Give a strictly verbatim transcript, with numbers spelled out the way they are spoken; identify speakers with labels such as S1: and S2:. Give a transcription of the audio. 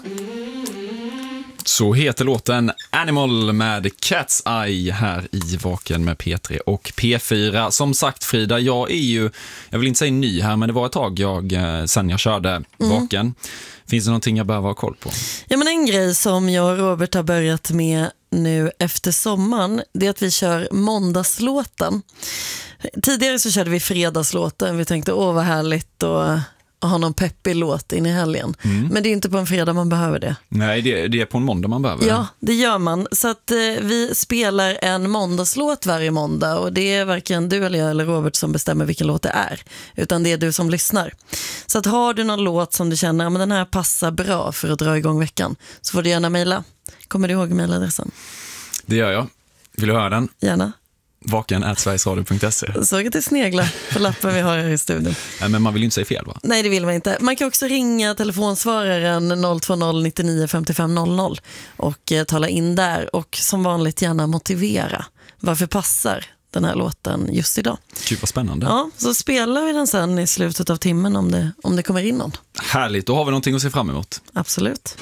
S1: Så heter låten Animal med Cat's Eye här i Vaken med P tre och P fyra. Som sagt, Frida, jag är ju, jag vill inte säga ny här, men det var ett tag jag, sen jag körde mm. Vaken. Finns det någonting jag behöver ha koll på?
S2: Ja, men en grej som jag och Robert har börjat med nu efter sommaren, det är att vi kör måndagslåten. Tidigare så körde vi fredagslåten. Vi tänkte, åh vad härligt och ha någon peppig låt in i helgen. Mm. Men det är inte på en fredag man behöver det.
S1: Nej, det, det är på en måndag man behöver.
S2: Ja, det gör man. Så att eh, vi spelar en måndagslåt varje måndag. Och det är varken du eller jag eller Robert som bestämmer vilken låt det är. Utan det är du som lyssnar. Så att har du någon låt som du känner, ja, men den här passar bra för att dra igång veckan, så får du gärna mejla. Kommer du ihåg mejladressen?
S1: Det gör jag. Vill du höra den?
S2: Gärna.
S1: vaken at sverigesradio punkt se.
S2: Såg att det sneglar på lappen vi har här i studion.
S1: Nej, men man vill ju inte säga fel, va?
S2: Nej, det vill man inte. Man kan också ringa telefonsvararen noll två noll nittionio femtiofem noll noll och eh, tala in där. Och som vanligt gärna motivera varför passar den här låten just idag.
S1: Gud, vad spännande.
S2: Ja, så spelar vi den sen i slutet av timmen om det, om det kommer in någon.
S1: Härligt, då har vi någonting att se fram emot.
S2: Absolut.